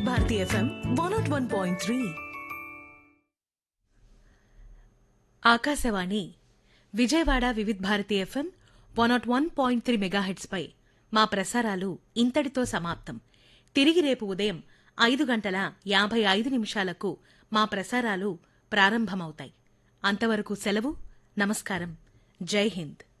Bharati FM 101.3. Akashvani Vijayawada Vividh Bharati FM 101.3 megahertz పై మా ప్రసారాలు ఇంతటితో సమాప్తం. తిరిగి రేపు ఉదయం 5:55 మా ప్రసారాలు ప్రారంభమవుతాయి. అంతవరకు సెలవు. నమస్కారం. జై హింద్.